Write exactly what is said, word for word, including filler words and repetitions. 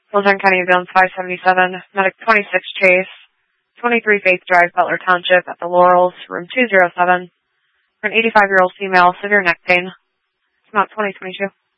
Luzerne County Ambulance five seventy-seven, Medic twenty-six Chase, twenty-three Faith Drive, Butler Township, at the Laurels, room two oh seven, for an eighty-five-year-old female, severe neck pain. It's about twenty twenty-two.